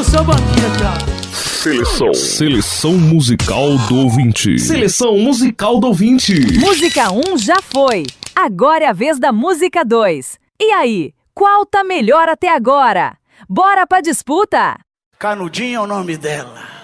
seu banquinho aqui, ó. Seleção musical do ouvinte. Seleção musical do ouvinte. Música 1 já foi. Agora é a vez da música 2. E aí, qual tá melhor até agora? Bora pra disputa! Canudinho é o nome dela.